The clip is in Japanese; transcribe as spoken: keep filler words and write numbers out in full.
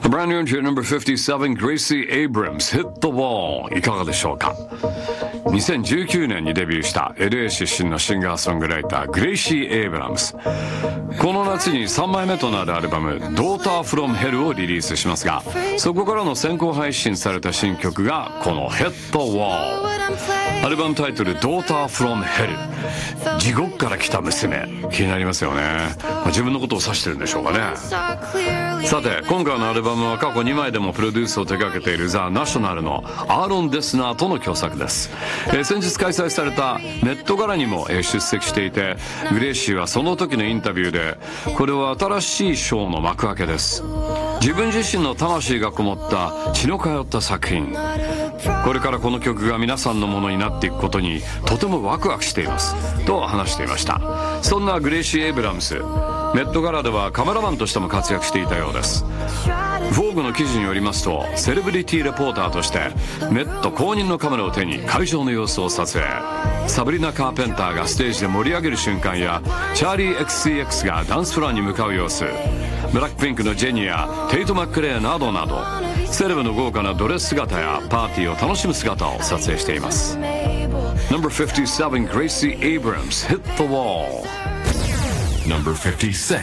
Brand new entry at number fifty-seven, Gracie Abrams, Hit the Wall。 いかがでしょうか。にせんじゅうきゅうねんにデビューした エルエー 出身のシンガーソングライターグレイシー・エイブラムス。この夏にさんまいめとなるアルバム Daughter from Hell をリリースしますが、そこからの先行配信された新曲がこの Hit the Wall。 アルバムタイトル Daughter from Hell、 地獄から来た娘、気になりますよね。まあ、自分のことを指してるんでしょうかね。さて今回のアルバムは過去にまいでもプロデュースを手掛けているザ・ナショナルのアーロン・デスナーとの共作です。えー、先日開催されたメットガラにも、えー、出席していて、グレイシーはその時のインタビューで、これは新しいショーの幕開けです。自分自身の魂がこもった血の通った作品、これからこの曲が皆さんのものになっていくことにとてもワクワクしていますと話していました。そんなグレイシー・エイブラムス、メットガラではカメラマンとしても活躍していたようです。フォーグの記事によりますと、セレブリティレポーターとしてメット公認のカメラを手に会場の様子を撮影。サブリナ・カーペンターがステージで盛り上げる瞬間や、チャーリー エックスシーエックス がダンスフロアに向かう様子、ブラックピンクのジェニーやテイト・マックレーなどなど、セレブの豪華なドレス姿やパーティーを楽しむ姿を撮影しています。 Number fifty-seven, Gracie Abrams, Hit the Wall。 Number fifty-six